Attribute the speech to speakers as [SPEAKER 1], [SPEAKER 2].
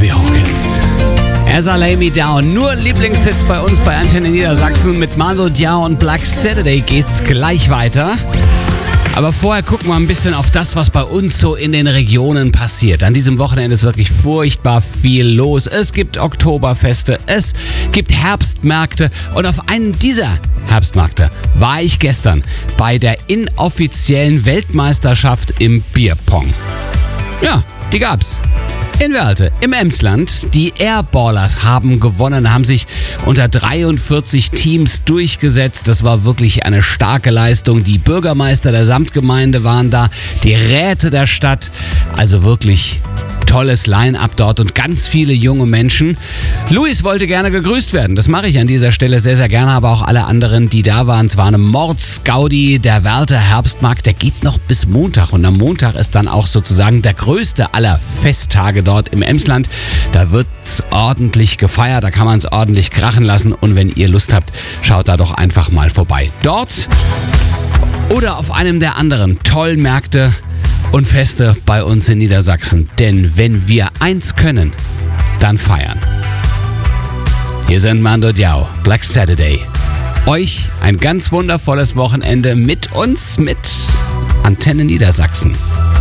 [SPEAKER 1] Bobby Hawkins. As I Lay Me Down. Nur Lieblingshits bei uns bei Antenne Niedersachsen. Mit Mando Diao und Black Saturday geht's gleich weiter. Aber vorher gucken wir ein bisschen auf das, was bei uns so in den Regionen passiert. An diesem Wochenende ist wirklich furchtbar viel los. Es gibt Oktoberfeste, es gibt Herbstmärkte und auf einem dieser Herbstmärkte war ich gestern bei der inoffiziellen Weltmeisterschaft im Bierpong. Ja, die gab's. In Wörlte, im Emsland. Die Airballers haben gewonnen, haben sich unter 43 Teams durchgesetzt. Das war wirklich eine starke Leistung. Die Bürgermeister der Samtgemeinde waren da, die Räte der Stadt. Also wirklich tolles Line-Up dort und ganz viele junge Menschen. Luis wollte gerne gegrüßt werden. Das mache ich an dieser Stelle sehr, sehr gerne, aber auch alle anderen, die da waren. Es war eine Mordsgaudi. Der Wörther Herbstmarkt, der geht noch bis Montag. Und am Montag ist dann auch sozusagen der größte aller Festtage dort im Emsland. Da wird's ordentlich gefeiert, da kann man es ordentlich krachen lassen. Und wenn ihr Lust habt, schaut da doch einfach mal vorbei. Dort oder auf einem der anderen tollen Märkte und Feste bei uns in Niedersachsen. Denn wenn wir eins können, dann feiern. Hier sind Mando Diao, Black Saturday. Euch ein ganz wundervolles Wochenende mit uns, mit Antenne Niedersachsen.